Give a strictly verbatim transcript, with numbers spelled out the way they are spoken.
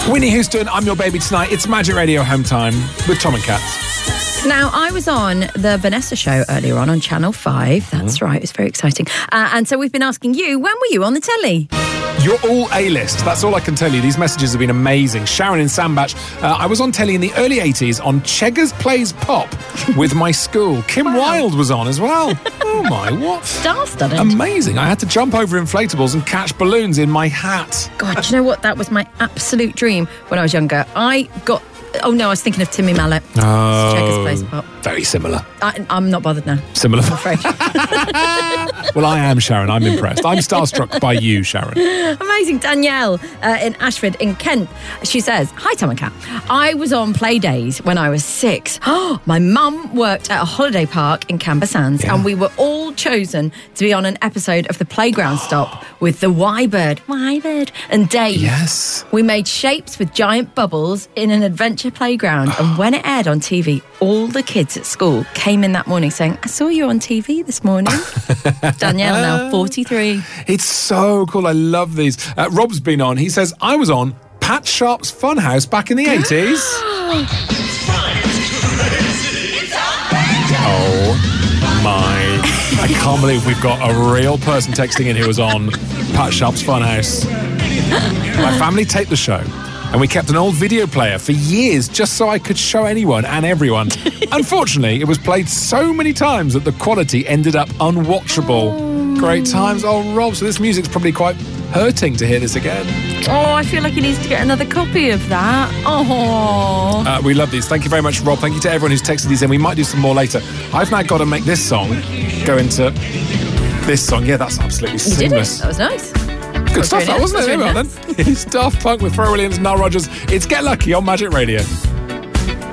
Whitney Houston, I'm Your Baby Tonight. It's Magic Radio Home Time with Tom and Kat. Now, I was on the Vanessa show earlier on on Channel five. That's mm. right, it was very exciting. Uh, and so we've been asking you, when were you on the telly? You're all A-list. That's all I can tell you. These messages have been amazing. Sharon in Sandbach. Uh, I was on telly in the early eighties on Cheggers Plays Pop with my school. Kim wow. Wilde was on as well. Oh, my, what? Star-studded. Amazing. I had to jump over inflatables and catch balloons in my hat. God, do you know what? That was my absolute dream when I was younger. I got... Oh, no, I was thinking of Timmy Mallet. Oh, Cheggers Plays Pop. Very similar. I, I'm not bothered now. Similar. I'm afraid. Well, I am, Sharon. I'm impressed. I'm starstruck by you, Sharon. Amazing. Danielle uh, in Ashford in Kent. She says, hi, Tom and Kat. I was on play days when I was six. Oh, my mum worked at a holiday park in Camber Sands, yeah. and we were all chosen to be on an episode of the Playground Stop with the Y-Bird, Y-Bird and Dave. Yes. We made shapes with giant bubbles in an adventure playground, and when it aired on T V, all the kids at school came in that morning saying, I saw you on T V this morning. Danielle, now forty-three. It's so cool. I love these. Uh, Rob's been on. He says, I was on Pat Sharp's Funhouse back in the eighties. Oh, my. I can't believe we've got a real person texting in who was on Pat Sharp's Funhouse. My family taped the show, and we kept an old video player for years just so I could show anyone and everyone. Unfortunately, it was played so many times that the quality ended up unwatchable. Oh. Great times. Oh, Rob, so this music's probably quite hurting to hear this again. Oh, I feel like he needs to get another copy of that. Oh. Uh, we love these. Thank you very much, Rob. Thank you to everyone who's texted these in. We might do some more later. I've now got to make this song go into this song. Yeah, that's absolutely you seamless. Did it. That was nice. Good stuff, that, wasn't it? Really well, then. It's Daft Punk with Pharrell Williams and Nile Rodgers. It's Get Lucky on Magic Radio.